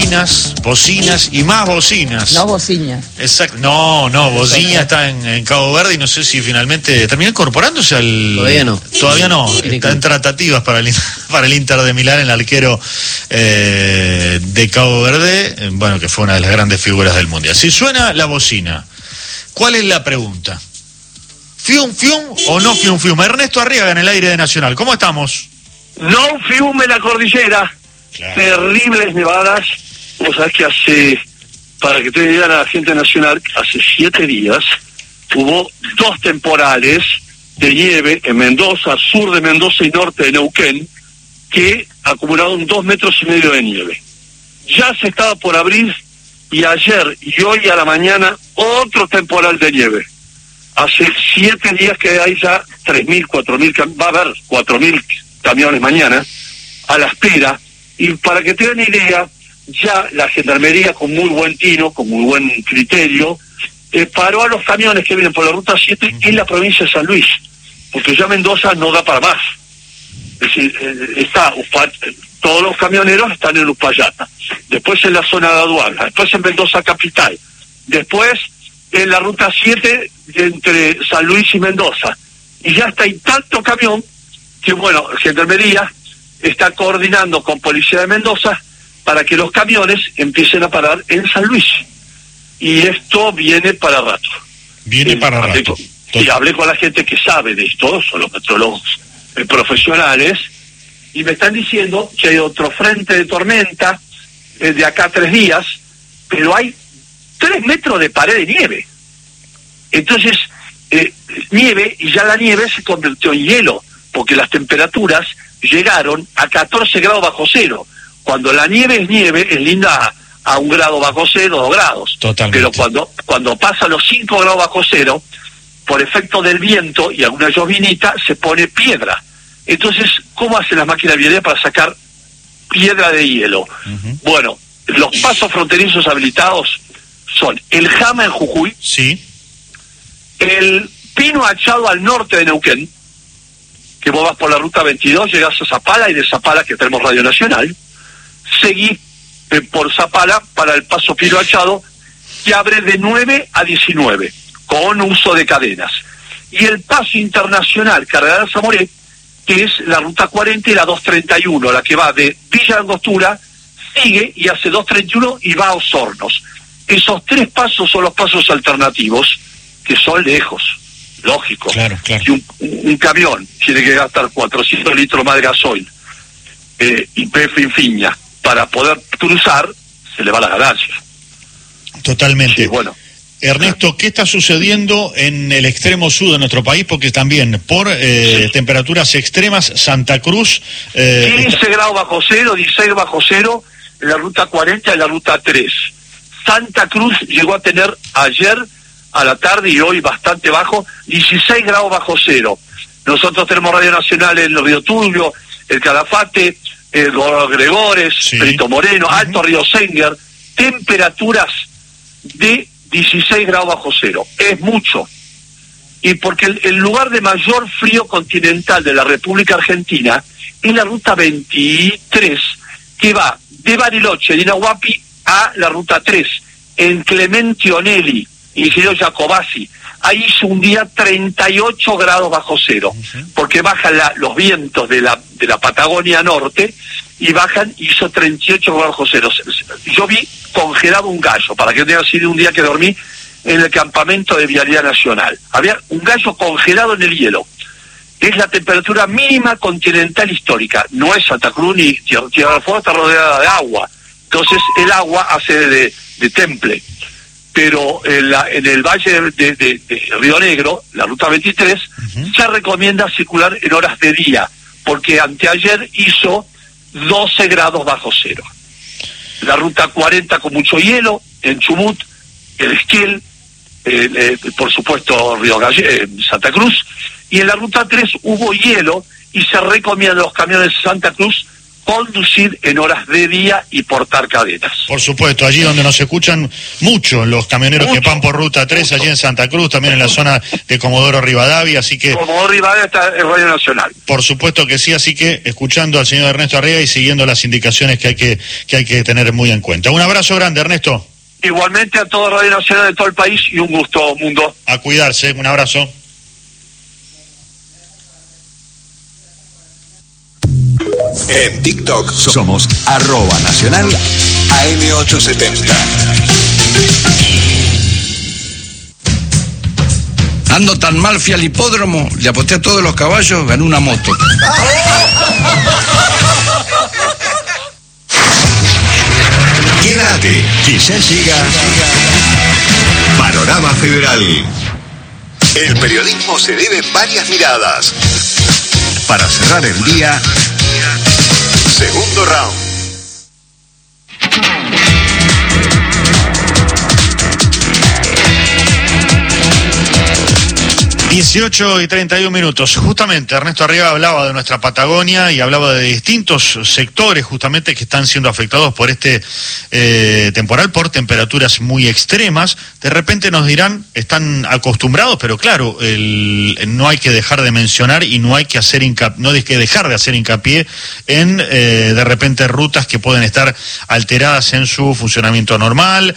bocinas y más bocinas. No bocina. Exacto. No, bocina está en Cabo Verde y no sé si finalmente terminó incorporándose al... Todavía no. Está en tratativas para el Inter de Milán, el arquero de Cabo Verde, bueno, que fue una de las grandes figuras del Mundial. Si suena la bocina, ¿cuál es la pregunta? ¿Fium, fium o no fium, fium? Ernesto Arriaga en el aire de Nacional. ¿Cómo estamos? No fiume la cordillera. Claro. Terribles nevadas. Vos sabés que para que te digan a la gente nacional, hace 7 días hubo 2 temporales de nieve en Mendoza, sur de Mendoza y norte de Neuquén, que acumularon 2,5 metros de nieve. Ya se estaba por abrir, y ayer y hoy a la mañana otro temporal de nieve. Hace 7 días que hay ya 3.000, 4.000, va a haber 4.000 camiones mañana a la espera. Y para que tengan idea, ya la Gendarmería, con muy buen tino, con muy buen criterio, paró a los camiones que vienen por la Ruta 7 en la provincia de San Luis, porque ya Mendoza no da para más. Es decir, todos los camioneros están en Uspallata, después en la zona de aduana, después en Mendoza capital, después en la Ruta 7 entre San Luis y Mendoza. Y ya está, hay tanto camión que, bueno, Gendarmería está coordinando con Policía de Mendoza para que los camiones empiecen a parar en San Luis. Y esto viene para rato. Y hablé con la gente que sabe de esto, son los meteorólogos profesionales, y me están diciendo que hay otro frente de tormenta de acá a 3 días, pero hay 3 metros de pared de nieve. Entonces, nieve, y ya la nieve se convirtió en hielo, porque las temperaturas llegaron a 14 grados bajo cero. Cuando la nieve es linda a 1 grado bajo cero, 2 grados. Totalmente. Pero cuando pasa los 5 grados bajo cero, por efecto del viento y alguna llovinita, se pone piedra. Entonces, ¿cómo hacen las máquinas vialeras para sacar piedra de hielo? Uh-huh. Bueno, los pasos fronterizos habilitados son el Jama en Jujuy, sí, el Pino Achado al norte de Neuquén, que vos vas por la ruta 22, llegás a Zapala, y de Zapala, que tenemos Radio Nacional, seguís por Zapala para el paso Pino Achado, que abre de 9 a 19, con uso de cadenas. Y el paso internacional Cardenal Zamoré, que es la ruta 40 y la 231, la que va de Villa Angostura, sigue y hace 231 y va a Osornos. Esos 3 pasos son los pasos alternativos, que son lejos, lógico. Claro. Si un camión tiene que gastar 400 litros más de gasoil y Finfiña para poder cruzar, se le va la ganancia. Totalmente. Sí, bueno. Ernesto, ¿qué está sucediendo en el extremo sur de nuestro país? Porque también por temperaturas extremas, Santa Cruz... 15 grados bajo cero, 16 bajo cero, en la ruta 40 y la ruta 3. Santa Cruz llegó a tener ayer a la tarde y hoy bastante bajo, 16 grados bajo cero. Nosotros tenemos Radio Nacional en el Río Turbio, el Calafate, el Gregores, sí, Perito Moreno, Alto Río Senger, temperaturas de 16 grados bajo cero. Es mucho. Y porque el lugar de mayor frío continental de la República Argentina es la ruta 23, que va de Bariloche, de Inahuapi, a la ruta 3, en Clemente Onelli, ingeniero Jacobasi. Ahí hizo un día 38 grados bajo cero, porque bajan los vientos de la Patagonia Norte, y bajan, hizo 38 grados bajo cero. Yo vi congelado un gallo, para que tenga sido un día que dormí en el campamento de Vialidad Nacional. Había un gallo congelado en el hielo. Es la temperatura mínima continental histórica. No es Santa Cruz ni Tierra del Fuego, está rodeada de agua. Entonces el agua hace de temple. Pero en el valle de Río Negro, la ruta 23, ya recomienda circular en horas de día, porque anteayer hizo 12 grados bajo cero. La ruta 40 con mucho hielo, en Chubut, el Esquiel, por supuesto Santa Cruz, y en la ruta 3 hubo hielo, y se recomienda a los camiones de Santa Cruz conducir en horas de día y portar cadenas. Por supuesto, allí donde nos escuchan mucho los camioneros que van por Ruta 3, allí en Santa Cruz, también en la zona de Comodoro Rivadavia, así que... Comodoro Rivadavia está en Radio Nacional. Por supuesto que sí, así que escuchando al señor Ernesto Arriaga y siguiendo las indicaciones que hay que tener muy en cuenta. Un abrazo grande, Ernesto. Igualmente a todo Radio Nacional de todo el país y un gusto, Mundo. A cuidarse, un abrazo. En TikTok somos @nacional AM870. Ando tan mal, fui al hipódromo, le aposté a todos los caballos, gané una moto. Quédate, que ya llega Panorama Federal. El periodismo se debe varias miradas. Para cerrar el día, segundo round. 18:31. Justamente Ernesto Arriaga hablaba de nuestra Patagonia y hablaba de distintos sectores justamente que están siendo afectados por este temporal, por temperaturas muy extremas. De repente nos dirán, están acostumbrados, pero claro, no hay que dejar de mencionar y no hay que dejar de hacer hincapié en de repente rutas que pueden estar alteradas en su funcionamiento normal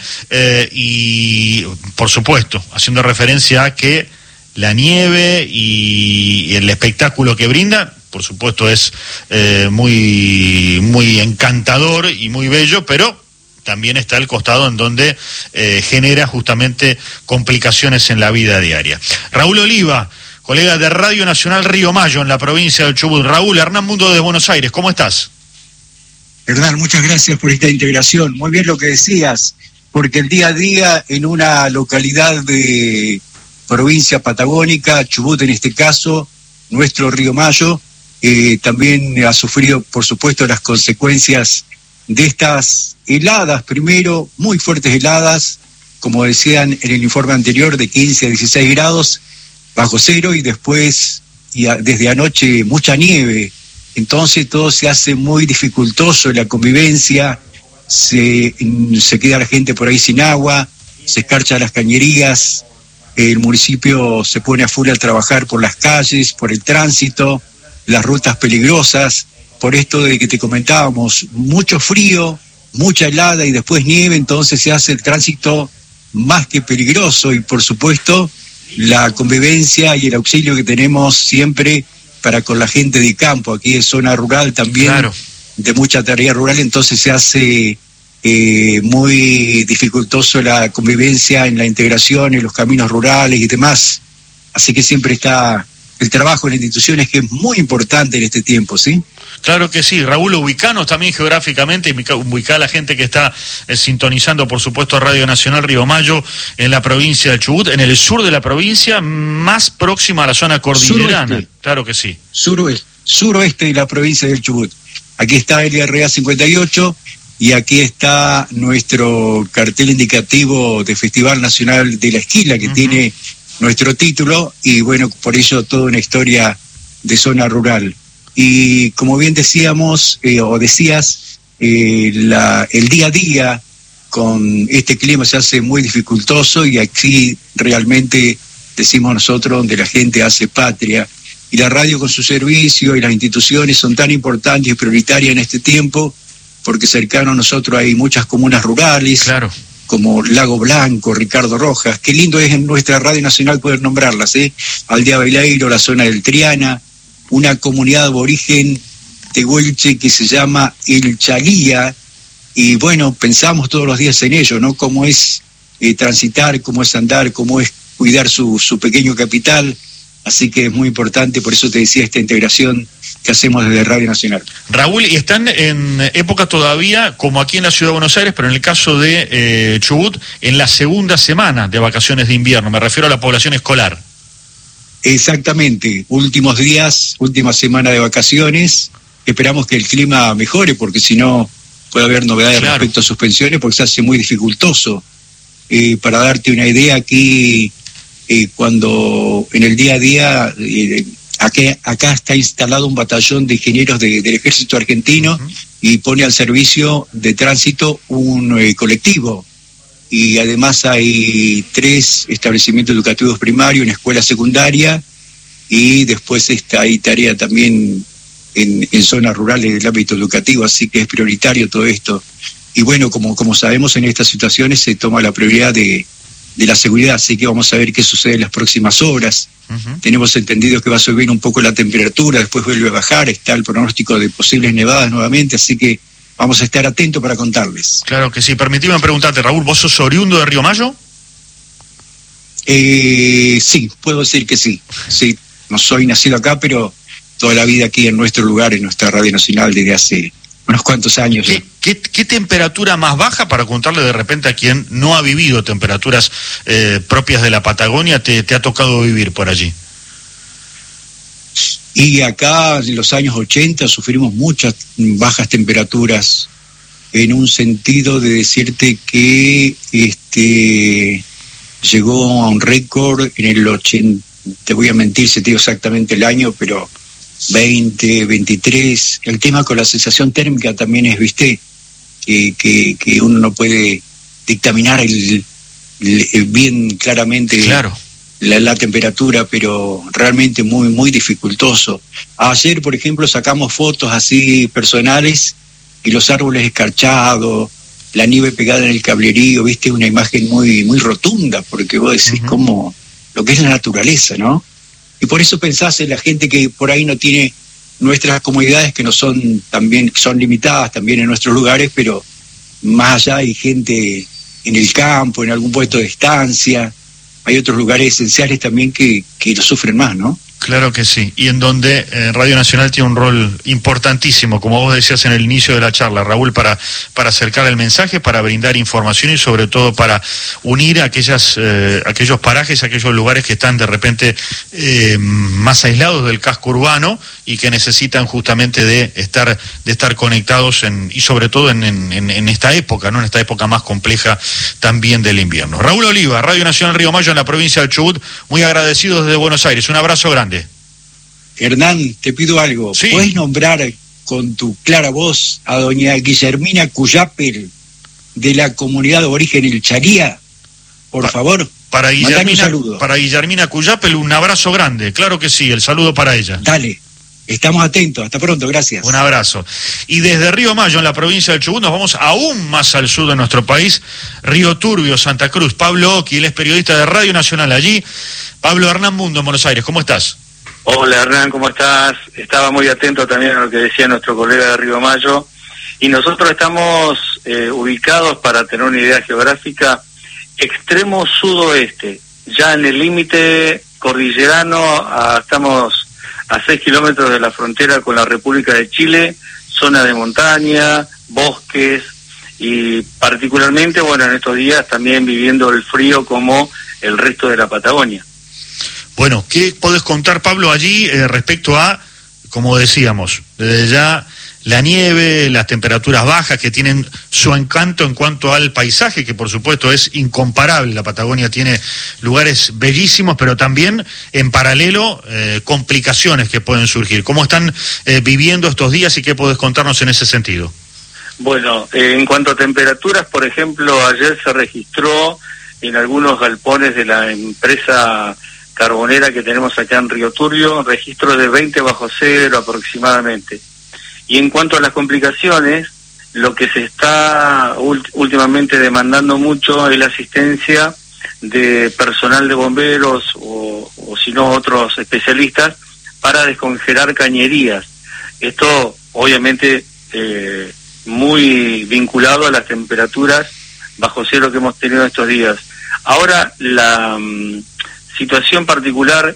y por supuesto haciendo referencia a que la nieve y el espectáculo que brinda, por supuesto, es muy, muy encantador y muy bello, pero también está el costado en donde genera justamente complicaciones en la vida diaria. Raúl Oliva, colega de Radio Nacional Río Mayo en la provincia del Chubut. Raúl, Hernán Mundo de Buenos Aires, ¿cómo estás? Hernán, muchas gracias por esta integración. Muy bien lo que decías, porque el día a día en una localidad de provincia patagónica, Chubut en este caso, nuestro Río Mayo, también ha sufrido, por supuesto, las consecuencias de estas heladas, primero, muy fuertes heladas, como decían en el informe anterior, de 15 a 16 grados bajo cero, y después, desde anoche, mucha nieve. Entonces todo se hace muy dificultoso, la convivencia, se queda la gente por ahí sin agua, se escarchan las cañerías. El municipio se pone a full al trabajar por las calles, por el tránsito, las rutas peligrosas, por esto de que te comentábamos, mucho frío, mucha helada y después nieve, entonces se hace el tránsito más que peligroso y por supuesto la convivencia y el auxilio que tenemos siempre para con la gente de campo, aquí es zona rural también, claro, de mucha tarea rural, entonces se hace muy dificultoso la convivencia en la integración, en los caminos rurales y demás. Así que siempre está el trabajo en las instituciones, que es muy importante en este tiempo, ¿sí? Claro que sí. Raúl, ubicanos también geográficamente, y ubicar a la gente que está sintonizando, por supuesto, Radio Nacional Río Mayo, en la provincia de Chubut, en el sur de la provincia, más próxima a la zona cordillerana. Suroeste. Claro que sí. Suroeste de la provincia del Chubut. Aquí está el LRA 58, y aquí está nuestro cartel indicativo de Festival Nacional de la Esquila, que tiene nuestro título, y bueno, por ello toda una historia de zona rural. Y como bien decíamos, o decías, el día a día con este clima se hace muy dificultoso, y aquí realmente decimos nosotros donde la gente hace patria. Y la radio con su servicio y las instituciones son tan importantes y prioritarias en este tiempo, porque cercano a nosotros hay muchas comunas rurales, claro, como Lago Blanco, Ricardo Rojas. Qué lindo es en nuestra Radio Nacional poder nombrarlas, Aldea Baileiro, la zona del Triana, una comunidad aborigen tehuelche que se llama El Chalía, y bueno, pensamos todos los días en ello, ¿no? Cómo es transitar, cómo es andar, cómo es cuidar su pequeño capital. Así que es muy importante, por eso te decía, esta integración que hacemos desde Radio Nacional. Raúl, y están en época todavía, como aquí en la Ciudad de Buenos Aires, pero en el caso de Chubut, en la segunda semana de vacaciones de invierno, me refiero a la población escolar. Exactamente, últimos días, última semana de vacaciones, esperamos que el clima mejore, porque si no puede haber novedades respecto a suspensiones, porque se hace muy dificultoso. Para darte una idea, aquí cuando en el día a día acá está instalado un batallón de ingenieros del ejército argentino y pone al servicio de tránsito un colectivo. Y además hay 3 establecimientos educativos primarios, una escuela secundaria, y después hay tarea también en zonas rurales del ámbito educativo, así que es prioritario todo esto. Y bueno, como sabemos, en estas situaciones se toma la prioridad de la seguridad, así que vamos a ver qué sucede en las próximas horas. Tenemos entendido que va a subir un poco la temperatura, después vuelve a bajar, está el pronóstico de posibles nevadas nuevamente, así que vamos a estar atentos para contarles. Claro que sí. Permitime preguntarte, Raúl, ¿vos sos oriundo de Río Mayo? Sí, puedo decir que sí. Sí, no soy nacido acá, pero toda la vida aquí en nuestro lugar, en nuestra Radio Nacional, desde hace unos cuantos años. ¿Qué temperatura más baja, para contarle de repente a quien no ha vivido temperaturas propias de la Patagonia, te ha tocado vivir por allí? Y acá en los años 80 sufrimos muchas bajas temperaturas, en un sentido de decirte que llegó a un récord en el 80, te voy a mentir si te digo exactamente el año, pero 20, 23. El tema con la sensación térmica también es, viste, que uno no puede dictaminar bien claramente. Claro. La temperatura, pero realmente muy, muy dificultoso. Ayer, por ejemplo, sacamos fotos así personales y los árboles escarchados, la nieve pegada en el cablerío, viste, una imagen muy, muy rotunda, porque vos decís como lo que es la naturaleza, ¿no? Y por eso pensás en la gente que por ahí no tiene nuestras comodidades, que no son también, son limitadas también en nuestros lugares, pero más allá hay gente en el campo, en algún puesto de estancia. Hay otros lugares esenciales también que lo sufren más, ¿no? Claro que sí, y en donde Radio Nacional tiene un rol importantísimo, como vos decías en el inicio de la charla, Raúl, para acercar el mensaje, para brindar información y sobre todo para unir aquellos parajes, aquellos lugares que están de repente más aislados del casco urbano y que necesitan justamente de estar conectados y sobre todo en esta época, ¿no? En esta época más compleja también del invierno. Raúl Oliva, Radio Nacional Río Mayo en la provincia de Chubut, muy agradecidos desde Buenos Aires, un abrazo grande. Hernán, te pido algo. Sí. ¿Puedes nombrar con tu clara voz a doña Guillermina Cuyapel de la comunidad de origen El Charía? Por favor, para mandale un saludo. Para Guillermina Cuyapel, un abrazo grande. Claro que sí, el saludo para ella. Dale, estamos atentos. Hasta pronto, gracias. Un abrazo. Y desde Río Mayo, en la provincia del Chubut, nos vamos aún más al sur de nuestro país, Río Turbio, Santa Cruz. Pablo Oqui, él es periodista de Radio Nacional allí. Pablo, Hernán Mundo, en Buenos Aires, ¿cómo estás? Hola Hernán, ¿cómo estás? Estaba muy atento también a lo que decía nuestro colega de Río Mayo, y nosotros estamos ubicados, para tener una idea geográfica, extremo sudoeste, ya en el límite cordillerano, estamos a 6 kilómetros de la frontera con la República de Chile, zona de montaña, bosques, y particularmente, bueno, en estos días también viviendo el frío como el resto de la Patagonia. Bueno, ¿qué podés contar, Pablo, allí respecto a, como decíamos, desde ya la nieve, las temperaturas bajas que tienen su encanto en cuanto al paisaje, que por supuesto es incomparable? La Patagonia tiene lugares bellísimos, pero también en paralelo complicaciones que pueden surgir. ¿Cómo están viviendo estos días y qué podés contarnos en ese sentido? Bueno, en cuanto a temperaturas, por ejemplo, ayer se registró en algunos galpones de la empresa carbonera que tenemos acá en Río Turbio, registro de 20 bajo cero aproximadamente. Y en cuanto a las complicaciones, lo que se está últimamente demandando mucho es la asistencia de personal de bomberos o si no otros especialistas para descongelar cañerías. Esto obviamente muy vinculado a las temperaturas bajo cero que hemos tenido estos días. Ahora la situación particular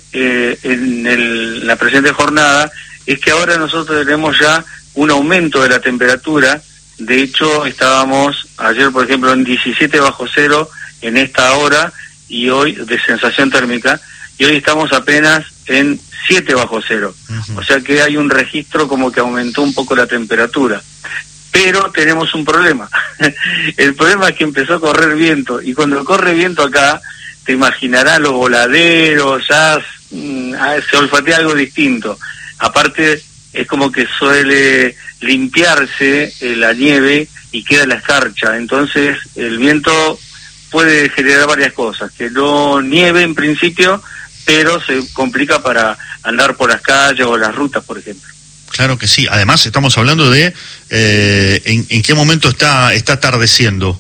en la presente jornada es que ahora nosotros tenemos ya un aumento de la temperatura. De hecho, estábamos ayer, por ejemplo, en 17 bajo cero en esta hora y hoy de sensación térmica, y hoy estamos apenas en 7 bajo cero. O sea que hay un registro como que aumentó un poco la temperatura. Pero tenemos un problema. El problema es que empezó a correr viento, y cuando corre viento acá, te imaginarás los voladeros, ya se olfatea algo distinto. Aparte, es como que suele limpiarse la nieve y queda la escarcha. Entonces, el viento puede generar varias cosas. Que no nieve en principio, pero se complica para andar por las calles o las rutas, por ejemplo. Claro que sí. Además, estamos hablando de en qué momento está atardeciendo.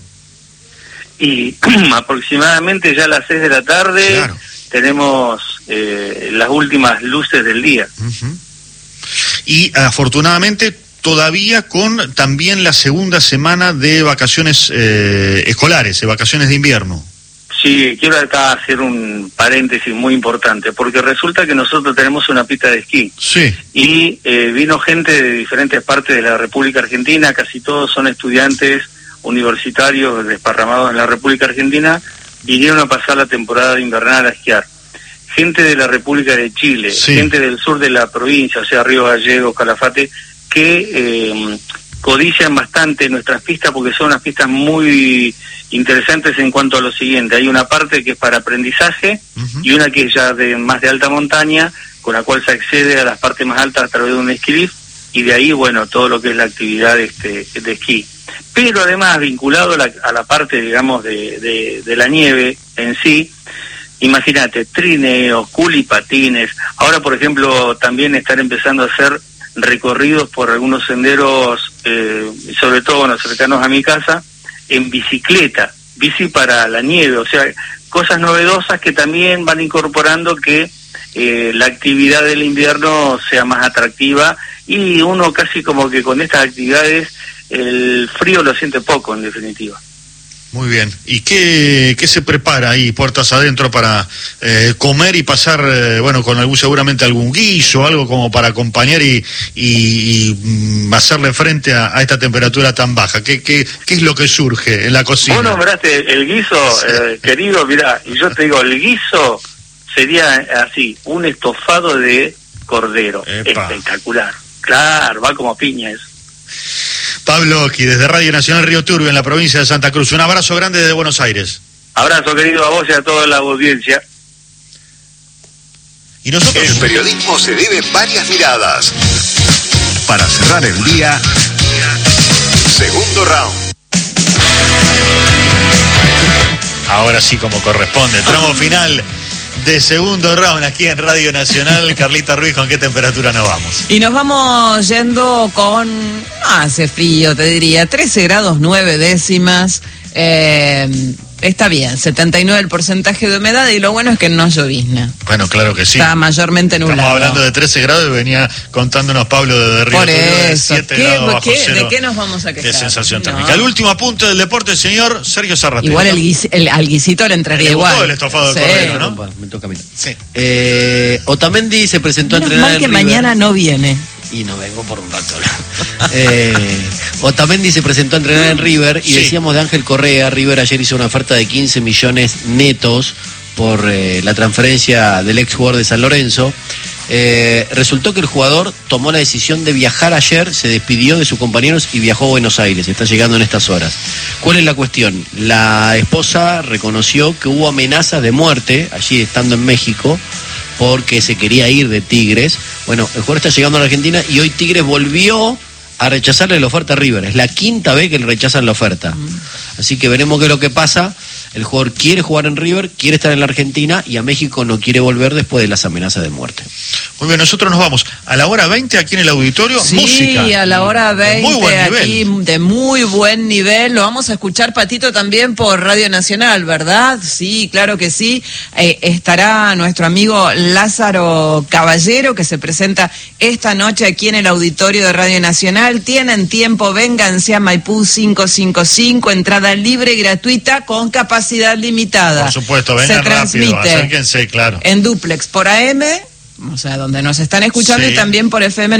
Y aproximadamente ya a las 6 de la tarde, claro, tenemos las últimas luces del día. Uh-huh. Y afortunadamente todavía con también la segunda semana de vacaciones escolares, de vacaciones de invierno. Sí, quiero acá hacer un paréntesis muy importante, porque resulta que nosotros tenemos una pista de esquí. Sí. Y vino gente de diferentes partes de la República Argentina, casi todos son estudiantes universitarios desparramados en la República Argentina, vinieron a pasar la temporada invernal a esquiar. Gente de la República de Chile, sí, gente del sur de la provincia, o sea, Río Gallegos, Calafate, que codician bastante nuestras pistas porque son unas pistas muy interesantes en cuanto a lo siguiente. Hay una parte que es para aprendizaje, uh-huh, y una que es ya más de alta montaña, con la cual se accede a las partes más altas a través de un esquí lift, y de ahí, bueno, todo lo que es la actividad de esquí. Pero además, vinculado a la parte, digamos, de la nieve en sí, imagínate, trineos, culipatines. Ahora, por ejemplo, también están empezando a hacer recorridos por algunos senderos, sobre todo, bueno, cercanos a mi casa, en bicicleta, bici para la nieve, o sea, cosas novedosas que también van incorporando que la actividad del invierno sea más atractiva, y uno casi como que con estas actividades el frío lo siente poco, en definitiva. Muy bien. ¿Y qué se prepara ahí, puertas adentro, para comer y pasar, bueno, con seguramente algún guiso, algo como para acompañar y hacerle frente a esta temperatura tan baja? ¿Qué es lo que surge en la cocina? Vos nombraste el guiso, querido, mirá, y yo te digo, el guiso sería así, un estofado de cordero. Epa. Espectacular. Claro, va como piña eso. Pablo Occhi, desde Radio Nacional Río Turbio, en la provincia de Santa Cruz. Un abrazo grande desde Buenos Aires. Abrazo, querido, a vos y a toda la audiencia. Y nosotros... El periodismo se debe varias miradas. Para cerrar el día, segundo round. Ahora sí, como corresponde, tramo final de segundo round aquí en Radio Nacional. Carlita Ruiz, ¿con qué temperatura nos vamos? Y nos vamos yendo con, hace frío, te diría, 13 grados 9 décimas. Está bien, 79 el porcentaje de humedad, y lo bueno es que no llovizna. Bueno, claro que sí. Está mayormente nublado. Estamos hablando de 13 grados y venía contándonos Pablo de Río. Por eso, 7 grados bajo cero. ¿De qué nos vamos a quejar? De sensación térmica. El último apunte del deporte, señor Sergio Zarratea. Igual al guisito le entraría igual. El estofado de cordero, ¿no? Me toca a mí. Sí. Otamendi se presentó a entrenar mal que en River. Mañana no viene. Y no vengo por un rato. Otamendi se presentó a entrenar en River y decíamos de Ángel Correa. River ayer hizo una oferta de 15 millones netos por la transferencia del ex jugador de San Lorenzo. Resultó que el jugador tomó la decisión de viajar ayer, se despidió de sus compañeros y viajó a Buenos Aires. Está llegando en estas horas. ¿Cuál es la cuestión? La esposa reconoció que hubo amenazas de muerte allí estando en México, porque se quería ir de Tigres. Bueno, el jugador está llegando a la Argentina y hoy Tigres volvió a rechazarle la oferta a River. Es la quinta vez que le rechazan la oferta. Así que veremos qué es lo que pasa. El jugador quiere jugar en River, quiere estar en la Argentina, y a México no quiere volver después de las amenazas de muerte. Muy bien, nosotros nos vamos a la hora 20 aquí en el auditorio. Sí, música. Sí, a la hora 20 muy buen aquí, nivel. De muy buen nivel. Lo vamos a escuchar, Patito, también por Radio Nacional, ¿verdad? Sí, claro que sí. Estará nuestro amigo Lázaro Caballero, que se presenta esta noche aquí en el auditorio de Radio Nacional. Tienen tiempo, vénganse a Maipú 555, entrada libre y gratuita con capacidad limitada. Por supuesto, vengan rápido, acérquense, claro. En duplex por AM, o sea, donde nos están escuchando, y también por FM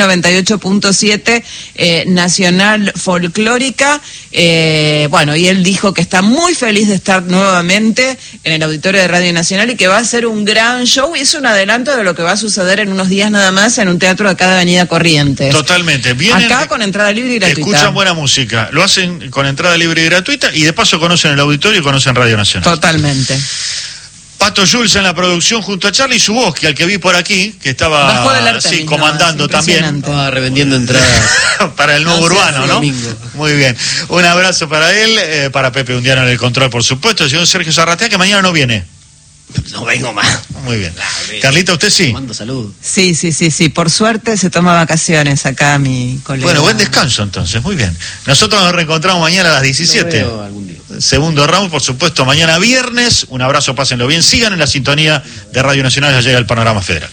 98.7 Nacional Folclórica. Bueno, y él dijo que está muy feliz de estar nuevamente en el auditorio de Radio Nacional y que va a ser un gran show, y es un adelanto de lo que va a suceder en unos días nada más en un teatro de acá de Avenida Corrientes. Totalmente. Vienen, acá con entrada libre y gratuita. Escuchan buena música, lo hacen con entrada libre y gratuita, y de paso conocen el auditorio y conocen Radio Nacional. Totalmente. Pato Jules en la producción junto a Charlie Zuboski, al que vi por aquí, que estaba comandando también. Estaba revendiendo entradas para el nuevo urbano, ¿no? Muy bien. Un abrazo para él, para Pepe Undiano en el control, por supuesto. El señor Sergio Zarratea, que mañana no viene. No vengo más. Muy bien. Carlita, ¿usted sí? Mando saludos. Sí. Por suerte se toma vacaciones acá mi colega. Bueno, buen descanso entonces. Muy bien. Nosotros nos reencontramos mañana a las 17. Lo veo algún día. Segundo round, por supuesto, mañana viernes. Un abrazo, pásenlo bien. Sigan en la sintonía de Radio Nacional. Ya llega el Panorama Federal.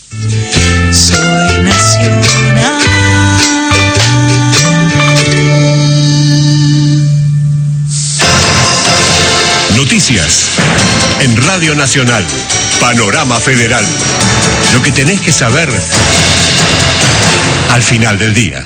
Soy nacional. Noticias en Radio Nacional. Panorama Federal. Lo que tenés que saber al final del día.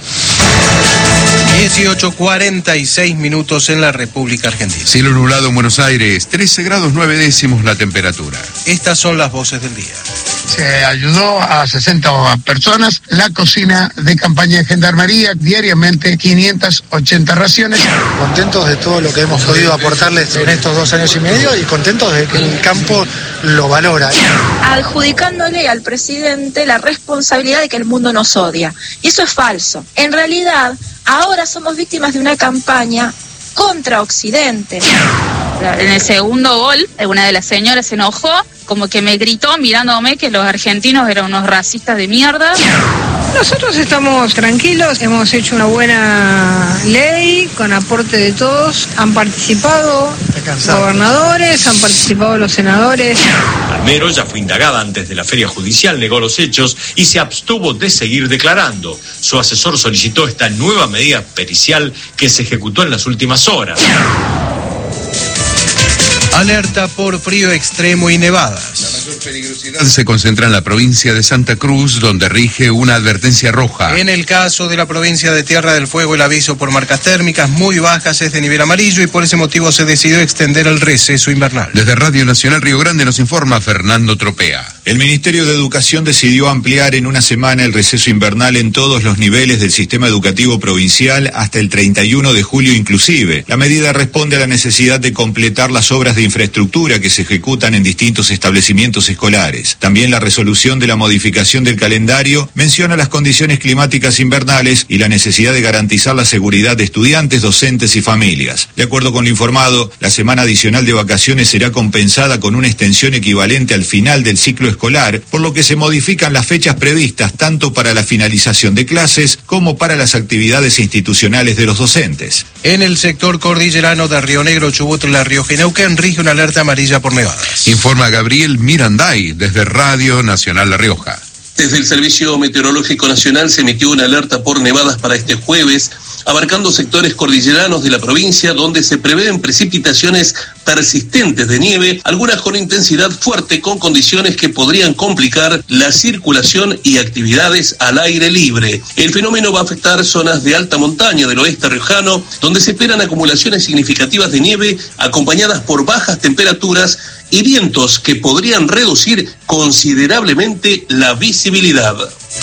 18:46 minutos en la República Argentina. Cielo nublado en Buenos Aires, 13 grados 9 décimos la temperatura. Estas son las voces del día. Se ayudó a 60 personas. La cocina de campaña de Gendarmería, diariamente 580 raciones. Contentos de todo lo que hemos podido aportarles en estos 2 años y medio y contentos de que el campo lo valora. Adjudicándole al presidente la responsabilidad de que el mundo nos odia. Y eso es falso. En realidad, ahora somos víctimas de una campaña contra Occidente. En el segundo gol, una de las señoras se enojó, como que me gritó mirándome que los argentinos eran unos racistas de mierda. Nosotros estamos tranquilos, hemos hecho una buena ley con aporte de todos, han participado gobernadores, han participado los senadores. Palmero ya fue indagada antes de la feria judicial, negó los hechos y se abstuvo de seguir declarando. Su asesor solicitó esta nueva medida pericial que se ejecutó en las últimas horas. Alerta por frío extremo y nevadas. La mayor peligrosidad se concentra en la provincia de Santa Cruz, donde rige una advertencia roja. En el caso de la provincia de Tierra del Fuego, el aviso por marcas térmicas muy bajas es de nivel amarillo y por ese motivo se decidió extender el receso invernal. Desde Radio Nacional Río Grande nos informa Fernando Tropea. El Ministerio de Educación decidió ampliar en una semana el receso invernal en todos los niveles del sistema educativo provincial hasta el 31 de julio inclusive. La medida responde a la necesidad de completar las obras de infraestructura que se ejecutan en distintos establecimientos escolares. También la resolución de la modificación del calendario menciona las condiciones climáticas invernales y la necesidad de garantizar la seguridad de estudiantes, docentes y familias. De acuerdo con lo informado, la semana adicional de vacaciones será compensada con una extensión equivalente al final del ciclo escolar, por lo que se modifican las fechas previstas tanto para la finalización de clases como para las actividades institucionales de los docentes. En el sector cordillerano de Río Negro, Chubut, La Rioja y Neuquén rige una alerta amarilla por nevadas. Informa Gabriel Miranday desde Radio Nacional La Rioja. Desde el Servicio Meteorológico Nacional se emitió una alerta por nevadas para este jueves, abarcando sectores cordilleranos de la provincia donde se prevén precipitaciones persistentes de nieve, algunas con intensidad fuerte con condiciones que podrían complicar la circulación y actividades al aire libre. El fenómeno va a afectar zonas de alta montaña del oeste riojano, donde se esperan acumulaciones significativas de nieve acompañadas por bajas temperaturas y vientos que podrían reducir considerablemente la visibilidad.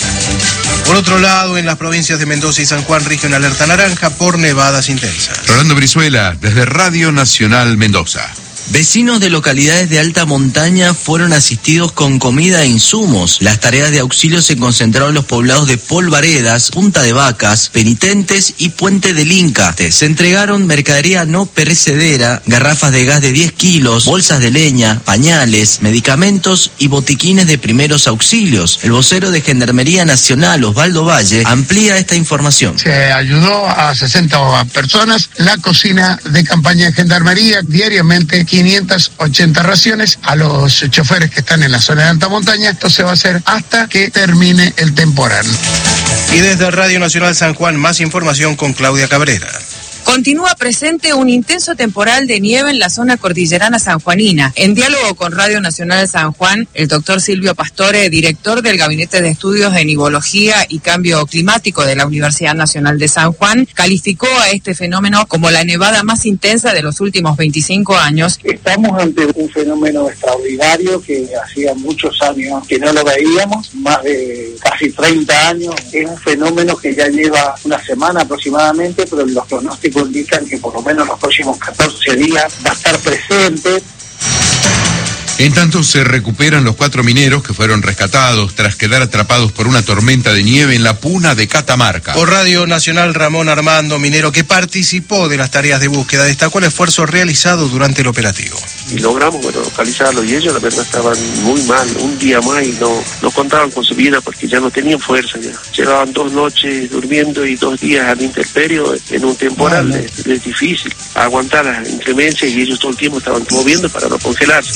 Por otro lado, en las provincias de Mendoza y San Juan rige una alerta naranja por nevadas intensas. Rolando Brizuela, desde Radio Nacional Mendoza. Vecinos de localidades de alta montaña fueron asistidos con comida e insumos. Las tareas de auxilio se concentraron en los poblados de Polvaredas, Punta de Vacas, Penitentes y Puente del Inca. Se entregaron mercadería no perecedera, garrafas de gas de 10 kilos, bolsas de leña, pañales, medicamentos y botiquines de primeros auxilios. El vocero de Gendarmería Nacional, Osvaldo Valle, amplía esta información. Se ayudó a 60 personas. La cocina de campaña de Gendarmería, diariamente 580 raciones a los choferes que están en la zona de alta montaña. Esto se va a hacer hasta que termine el temporal. Y desde Radio Nacional San Juan, más información con Claudia Cabrera. Continúa presente un intenso temporal de nieve en la zona cordillerana sanjuanina. En diálogo con Radio Nacional San Juan, el doctor Silvio Pastore, director del Gabinete de Estudios de Nivología y Cambio Climático de la Universidad Nacional de San Juan, calificó a este fenómeno como la nevada más intensa de los últimos 25 años. Estamos ante un fenómeno extraordinario que hacía muchos años que no lo veíamos, más de casi 30 años. Es un fenómeno que ya lleva una semana aproximadamente, pero los pronósticos indican que por lo menos los próximos 14 días va a estar presente. En tanto, se recuperan los 4 mineros que fueron rescatados tras quedar atrapados por una tormenta de nieve en la Puna de Catamarca. Por Radio Nacional, Ramón Armando, minero que participó de las tareas de búsqueda, destacó el esfuerzo realizado durante el operativo. Y logramos, localizarlos, y ellos la verdad estaban muy mal, un día más, y no contaban con su vida porque ya no tenían fuerza. Ya llevaban 2 noches durmiendo y 2 días al intemperio en un temporal. Es difícil aguantar las inclemencias, y ellos todo el tiempo estaban moviendo para no congelarse.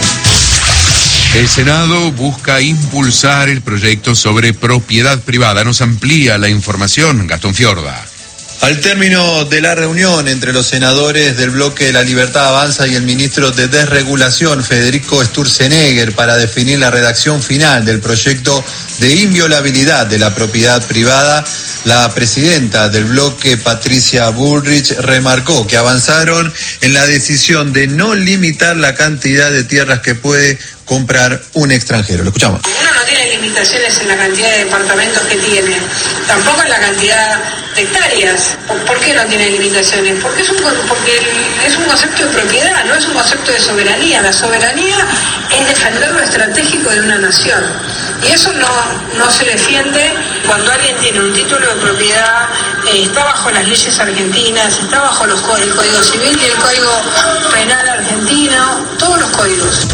El Senado busca impulsar el proyecto sobre propiedad privada. Nos amplía la información Gastón Fiorda. Al término de la reunión entre los senadores del bloque La Libertad Avanza y el ministro de Desregulación, Federico Sturzenegger, para definir la redacción final del proyecto de inviolabilidad de la propiedad privada, la presidenta del bloque, Patricia Bullrich, remarcó que avanzaron en la decisión de no limitar la cantidad de tierras que puede comprar un extranjero. Lo escuchamos. Uno no tiene limitaciones en la cantidad de departamentos que tiene, tampoco en la cantidad de hectáreas. ¿Por qué no tiene limitaciones? Porque es un concepto de propiedad, no es un concepto de soberanía. La soberanía es defender lo estratégico de una nación. Y eso no se defiende cuando alguien tiene un título de propiedad, está bajo las leyes argentinas, está bajo el Código Civil y el Código Penal argentino, todos los códigos.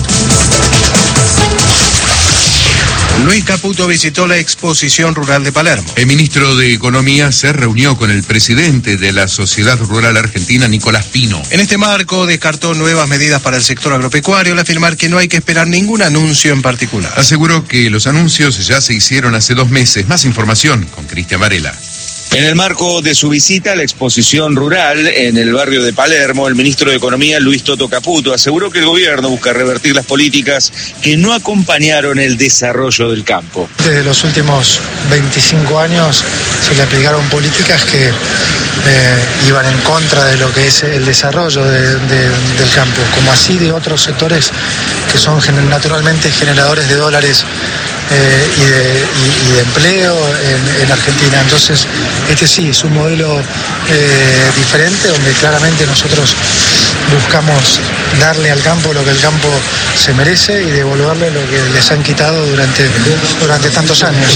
Luis Caputo visitó la exposición rural de Palermo. El ministro de Economía se reunió con el presidente de la Sociedad Rural Argentina, Nicolás Pino. En este marco descartó nuevas medidas para el sector agropecuario al afirmar que no hay que esperar ningún anuncio en particular. Aseguró que los anuncios ya se hicieron hace 2 meses. Más información con Cristian Varela. En el marco de su visita a la exposición rural en el barrio de Palermo, el ministro de Economía, Luis Toto Caputo, aseguró que el gobierno busca revertir las políticas que no acompañaron el desarrollo del campo. Desde los últimos 25 años se le aplicaron políticas que iban en contra de lo que es el desarrollo del campo, como así de otros sectores que son naturalmente generadores de dólares y de empleo en Argentina. Entonces, este sí es un modelo diferente, donde claramente nosotros buscamos darle al campo lo que el campo se merece y devolverle lo que les han quitado durante tantos años.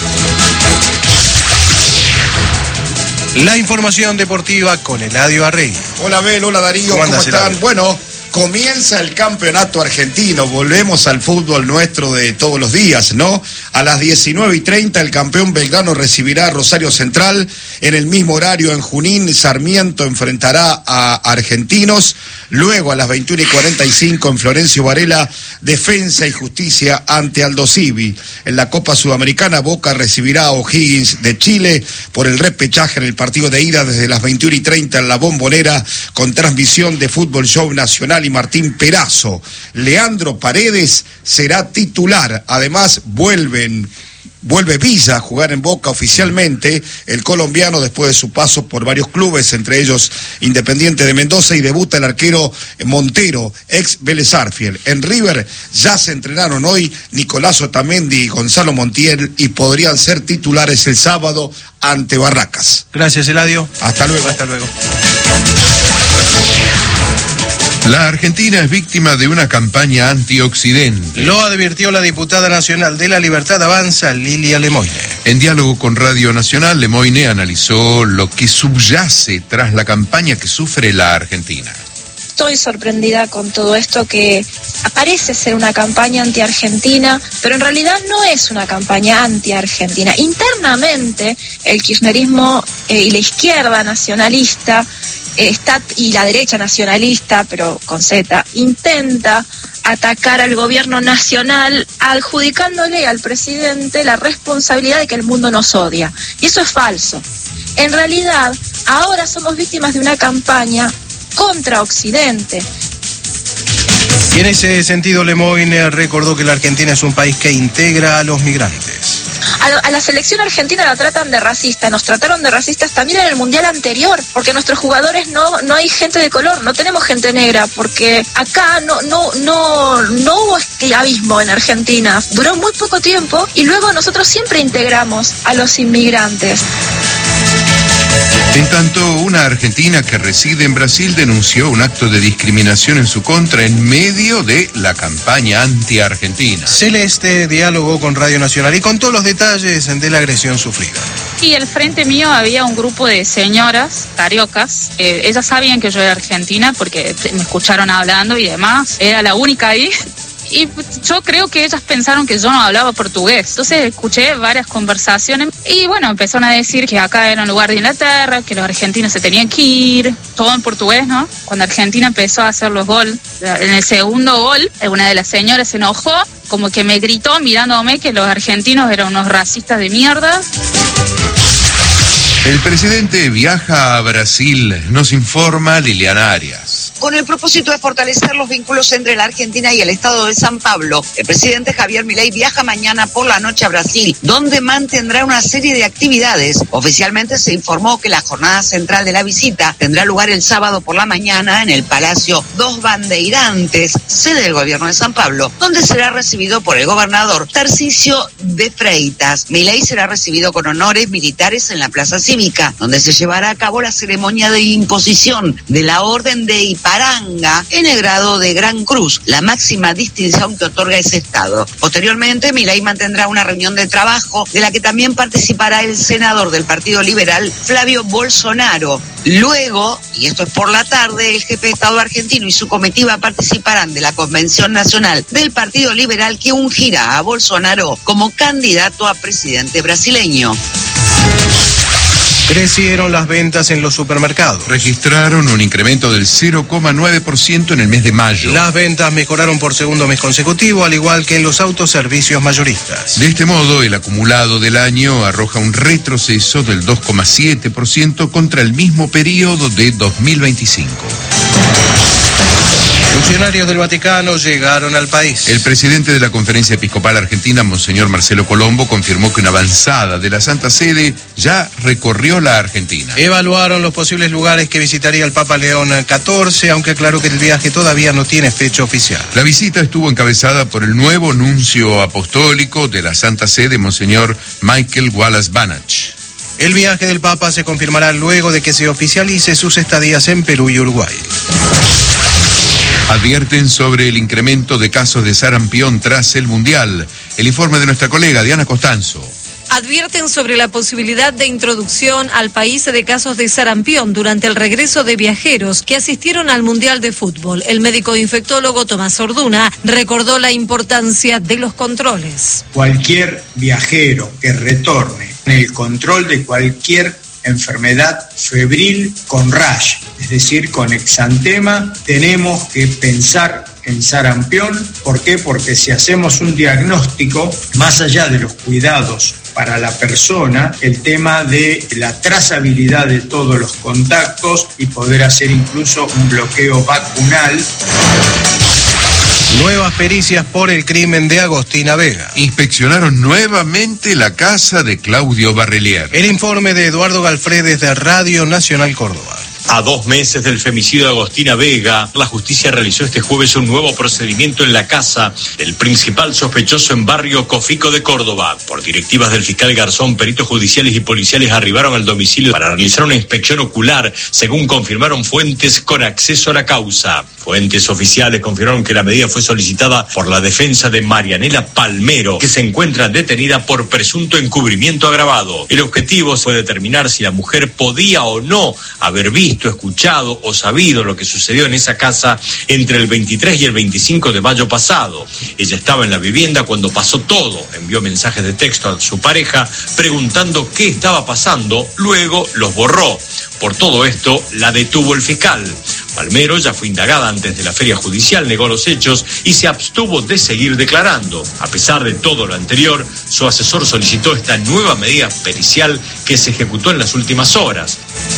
La información deportiva con Eladio Arrey. Hola Abel, hola Darío, ¿cómo están? Bueno, comienza el campeonato argentino, volvemos al fútbol nuestro de todos los días, ¿no? A las 19:30 el campeón Belgrano recibirá a Rosario Central, en el mismo horario en Junín, Sarmiento enfrentará a Argentinos, luego a las 21:45 en Florencio Varela, Defensa y Justicia ante Aldo Civi. En la Copa Sudamericana, Boca recibirá a O'Higgins de Chile por el repechaje en el partido de ida desde las 21:30 en La Bombonera, con transmisión de Fútbol Show Nacional y Martín Perazo. Leandro Paredes será titular. Además, vuelve Villa a jugar en Boca oficialmente, el colombiano, después de su paso por varios clubes, entre ellos Independiente de Mendoza, y debuta el arquero Montero, ex Vélez Sarsfield. En River ya se entrenaron hoy Nicolás Otamendi y Gonzalo Montiel, y podrían ser titulares el sábado ante Barracas. Gracias, Eladio. Hasta luego. Hasta luego. La Argentina es víctima de una campaña antioccidente. Lo advirtió la diputada nacional de La Libertad Avanza, Lilia Lemoyne. En diálogo con Radio Nacional, Lemoyne analizó lo que subyace tras la campaña que sufre la Argentina. Estoy sorprendida con todo esto que parece ser una campaña anti-argentina, pero en realidad no es una campaña anti-argentina. Internamente, el kirchnerismo y la izquierda nacionalista y la derecha nacionalista, pero con Z, intenta atacar al gobierno nacional adjudicándole al presidente la responsabilidad de que el mundo nos odia. Y eso es falso. En realidad, ahora somos víctimas de una campaña contra Occidente. Y en ese sentido, Lemoyne recordó que la Argentina es un país que integra a los migrantes. A la selección argentina la tratan de racista, nos trataron de racistas también en el mundial anterior, porque nuestros jugadores no hay gente de color, no tenemos gente negra, porque acá no hubo esclavismo en Argentina, duró muy poco tiempo y luego nosotros siempre integramos a los inmigrantes. En tanto, una argentina que reside en Brasil denunció un acto de discriminación en su contra en medio de la campaña anti-argentina. Celeste dialogó con Radio Nacional y contó los detalles de la agresión sufrida. Y al frente mío había un grupo de señoras cariocas. Ellas sabían que yo era argentina porque me escucharon hablando y demás. Era la única ahí. Y yo creo que ellas pensaron que yo no hablaba portugués. Entonces escuché varias conversaciones y bueno, empezaron a decir que acá era un lugar de Inglaterra, que los argentinos se tenían que ir, todo en portugués, ¿no? Cuando Argentina empezó a hacer los goles, en el segundo gol, una de las señoras se enojó, como que me gritó mirándome que los argentinos eran unos racistas de mierda. El presidente viaja a Brasil, nos informa Liliana Arias. Con el propósito de fortalecer los vínculos entre la Argentina y el estado de San Pablo, el presidente Javier Milei viaja mañana por la noche a Brasil, donde mantendrá una serie de actividades. Oficialmente se informó que la jornada central de la visita tendrá lugar el sábado por la mañana en el Palacio Dos Bandeirantes, sede del gobierno de San Pablo, donde será recibido por el gobernador Tarcísio de Freitas. Milei será recibido con honores militares en la Plaza Cívica, donde se llevará a cabo la ceremonia de imposición de la Orden de Ipiranga en el grado de Gran Cruz, la máxima distinción que otorga ese estado. Posteriormente, Milei mantendrá una reunión de trabajo de la que también participará el senador del Partido Liberal, Flavio Bolsonaro. Luego, y esto es por la tarde, el jefe de Estado argentino y su comitiva participarán de la Convención Nacional del Partido Liberal que ungirá a Bolsonaro como candidato a presidente brasileño. Crecieron las ventas en los supermercados. Registraron un incremento del 0,9% en el mes de mayo. Las ventas mejoraron por segundo mes consecutivo, al igual que en los autoservicios mayoristas. De este modo, el acumulado del año arroja un retroceso del 2,7% contra el mismo periodo de 2025. Funcionarios del Vaticano llegaron al país. El presidente de la Conferencia Episcopal Argentina, Monseñor Marcelo Colombo, confirmó que una avanzada de la Santa Sede ya recorrió la Argentina. Evaluaron los posibles lugares que visitaría el Papa León XIV, aunque aclaró que el viaje todavía no tiene fecha oficial. La visita estuvo encabezada por el nuevo nuncio apostólico de la Santa Sede, Monseñor Michael Wallace Banach. El viaje del Papa se confirmará luego de que se oficialice sus estadías en Perú y Uruguay. Advierten sobre el incremento de casos de sarampión tras el Mundial. El informe de nuestra colega Diana Costanzo. Advierten sobre la posibilidad de introducción al país de casos de sarampión durante el regreso de viajeros que asistieron al Mundial de Fútbol. El médico infectólogo Tomás Orduna recordó la importancia de los controles. Cualquier viajero que retorne en el control de cualquier enfermedad febril con rash, es decir, con exantema, tenemos que pensar en sarampión. ¿Por qué? Porque si hacemos un diagnóstico, más allá de los cuidados para la persona, el tema de la trazabilidad de todos los contactos y poder hacer incluso un bloqueo vacunal. Nuevas pericias por el crimen de Agostina Vega. Inspeccionaron nuevamente la casa de Claudio Barrelier. El informe de Eduardo Galfredes de Radio Nacional Córdoba. A 2 meses del femicidio de Agostina Vega, la justicia realizó este jueves un nuevo procedimiento en la casa del principal sospechoso en barrio Cofico de Córdoba. Por directivas del fiscal Garzón, peritos judiciales y policiales arribaron al domicilio para realizar una inspección ocular, según confirmaron fuentes con acceso a la causa. Fuentes oficiales confirmaron que la medida fue solicitada por la defensa de Marianela Palmero, que se encuentra detenida por presunto encubrimiento agravado. El objetivo fue determinar si la mujer podía o no haber visto, escuchado o sabido lo que sucedió en esa casa entre el 23 y el 25 de mayo pasado. Ella estaba en la vivienda cuando pasó todo. Envió mensajes de texto a su pareja preguntando qué estaba pasando, luego los borró. Por todo esto, la detuvo el fiscal. Palmero ya fue indagada antes de la feria judicial, negó los hechos y se abstuvo de seguir declarando. A pesar de todo lo anterior, su asesor solicitó esta nueva medida pericial que se ejecutó en las últimas horas.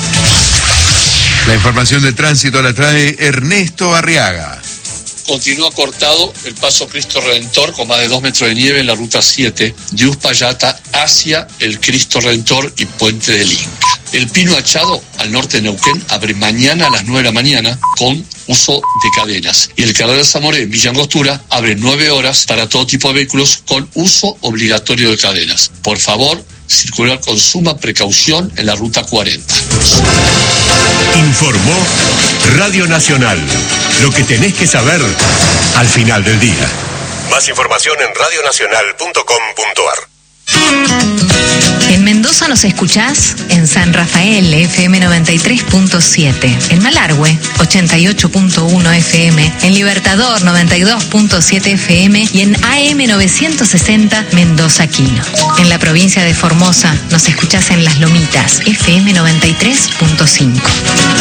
La información de tránsito la trae Ernesto Arriaga. Continúa cortado el paso Cristo Redentor con más de 2 metros de nieve en la ruta 7 de Uspallata hacia el Cristo Redentor y Puente del Inca. El Pino Achado, al norte de Neuquén, abre mañana a las 9 de la mañana con uso de cadenas. Y el Carrera Zamoré en Villa Angostura abre 9 horas para todo tipo de vehículos con uso obligatorio de cadenas. Por favor, circular con suma precaución en la ruta 40. Informó Radio Nacional. Lo que tenés que saber al final del día. Más información en radionacional.com.ar. En Mendoza nos escuchás en San Rafael FM 93.7, en Malargüe 88.1 FM, en Libertador 92.7 FM y en AM 960 Mendoza Quino. En la provincia de Formosa nos escuchás en Las Lomitas FM 93.5.